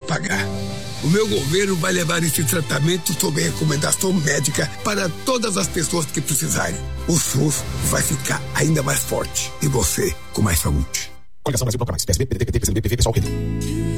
pagar. O meu governo vai levar esse tratamento sob recomendação médica para todas as pessoas que precisarem. O SUS vai ficar ainda mais forte e você com mais saúde. Coligação Brasil Banco Mais, PSB, PDT, PT, PCdoB, PV, PSOL, QD.